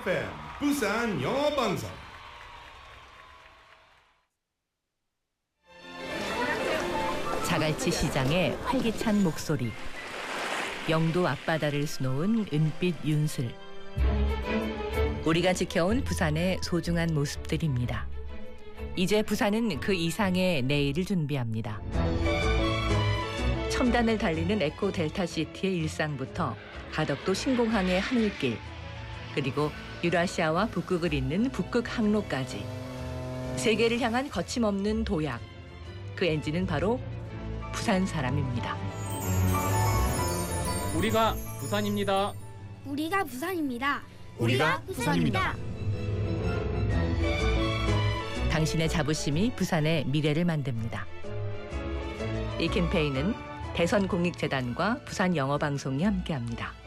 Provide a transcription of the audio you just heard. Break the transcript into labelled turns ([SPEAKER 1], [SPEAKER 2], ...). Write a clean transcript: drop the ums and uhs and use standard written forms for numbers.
[SPEAKER 1] FM 부산 영어 방송.
[SPEAKER 2] 자갈치 시장의 활기찬 목소리. 영도 앞바다를 수놓은 은빛 윤슬. 우리가 지켜온 부산의 소중한 모습들입니다. 이제 부산은 그 이상의 내일을 준비합니다. 첨단을 달리는 에코 델타 시티의 일상부터 가덕도 신공항의 하늘길, 그리고 유라시아와 북극을 잇는 북극 항로까지 세계를 향한 거침없는 도약. 그 엔진은 바로 부산 사람입니다.
[SPEAKER 3] 우리가 부산입니다.
[SPEAKER 4] 우리가 부산입니다.
[SPEAKER 1] 우리가 부산입니다.
[SPEAKER 2] 당신의 자부심이 부산의 미래를 만듭니다. 이 캠페인은 대선공익재단과 부산영어방송이 함께합니다.